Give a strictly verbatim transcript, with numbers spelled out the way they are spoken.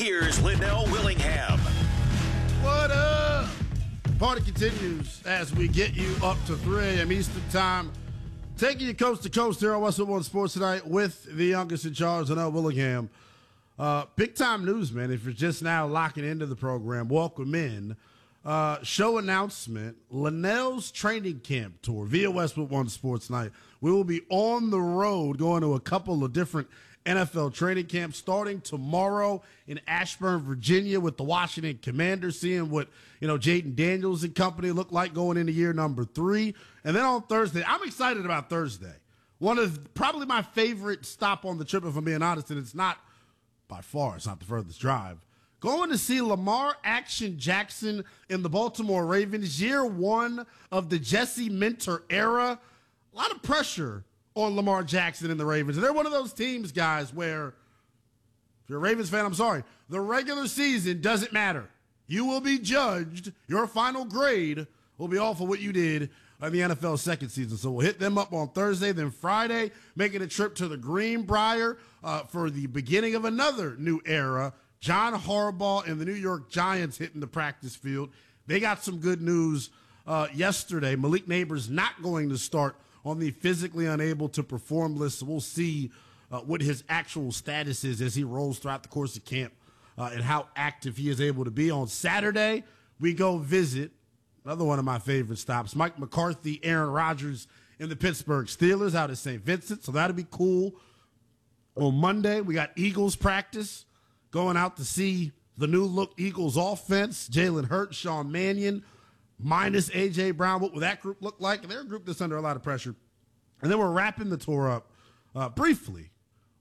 Here's Linnell Willingham. What up? Party continues as we get you up to three a.m. Eastern Time. Taking you coast to coast here on Westwood One Sports tonight with the youngest in charge, Linnell Willingham. Uh, big time news, man. If you're just now locking into the program, welcome in. Uh, show announcement, Linnell's training camp tour via Westwood One Sports Night. We will be on the road going to a couple of different N F L training camps starting tomorrow in Ashburn, Virginia with the Washington Commanders, seeing what, you know, Jaden Daniels and company look like going into year number three. And then on Thursday, I'm excited about Thursday. One of probably my favorite stop on the trip, if I'm being honest, and it's not by far, it's not the furthest drive. Going to see Lamar Action Jackson in the Baltimore Ravens, year one of the Jesse Minter era. A lot of pressure on Lamar Jackson and the Ravens. And they're one of those teams, guys, where if you're a Ravens fan, I'm sorry, the regular season doesn't matter. You will be judged. Your final grade will be off of what you did in the N F L second season. So we'll hit them up on Thursday, then Friday, making a trip to the Greenbrier uh, for the beginning of another new era. John Harbaugh and the New York Giants hitting the practice field. They got some good news uh, yesterday. Malik Neighbors not going to start on the physically unable to perform list. So we'll see uh, what his actual status is as he rolls throughout the course of camp uh, and how active he is able to be. On Saturday, we go visit another one of my favorite stops, Mike McCarthy, Aaron Rodgers, and the Pittsburgh Steelers out at Saint Vincent. So that'll be cool. On Monday, we got Eagles practice, going out to see the new look Eagles offense, Jalen Hurts, Sean Mannion, minus A J. Brown. What will that group look like? And they're a group that's under a lot of pressure. And then we're wrapping the tour up uh, briefly